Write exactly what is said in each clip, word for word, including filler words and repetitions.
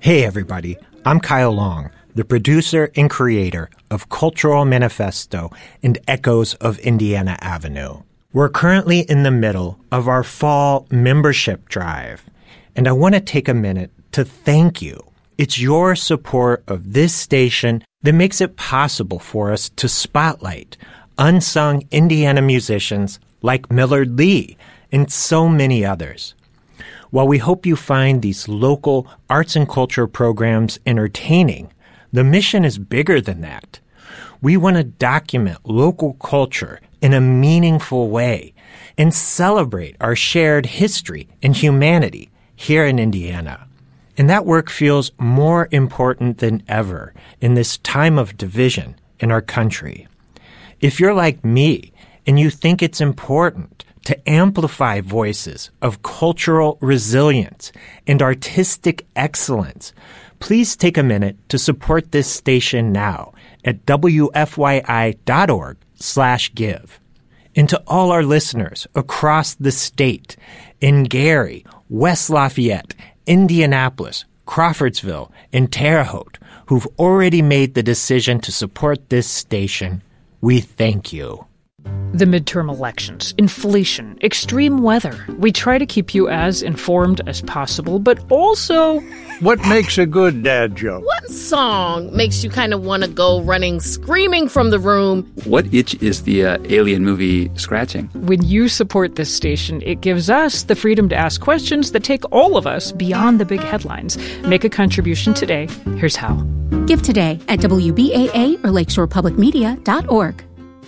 Hey everybody, I'm Kyle Long, the producer and creator of Cultural Manifesto and Echoes of Indiana Avenue. We're currently in the middle of our fall membership drive, and I want to take a minute to thank you. It's your support of this station that makes it possible for us to spotlight unsung Indiana musicians like Millard Lee and so many others. While we hope you find these local arts and culture programs entertaining, the mission is bigger than that. We want to document local culture in a meaningful way and celebrate our shared history and humanity here in Indiana. And that work feels more important than ever in this time of division in our country. If you're like me and you think it's important to amplify voices of cultural resilience and artistic excellence, please take a minute to support this station now at W F Y I dot org slash give. And to all our listeners across the state, in Gary, West Lafayette, Indianapolis, Crawfordsville, and Terre Haute, who've already made the decision to support this station, we thank you. The midterm elections, inflation, extreme weather. We try to keep you as informed as possible, but also... What makes a good dad joke? What song makes you kind of want to go running, screaming from the room? What itch is the uh, Alien movie scratching? When you support this station, it gives us the freedom to ask questions that take all of us beyond the big headlines. Make a contribution today. Here's how. Give today at W B A A or lakeshore public media dot org.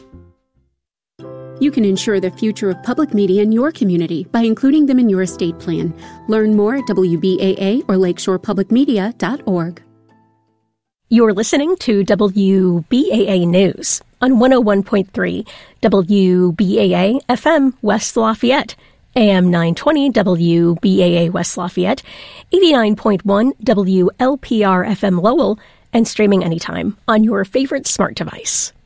You can ensure the future of public media in your community by including them in your estate plan. Learn more at W B A A or lakeshore public media dot org. You're listening to W B A A News on one oh one point three W B A A F M West Lafayette, A M nine twenty W B A A West Lafayette, eighty-nine point one W L P R F M Lowell, and streaming anytime on your favorite smart device.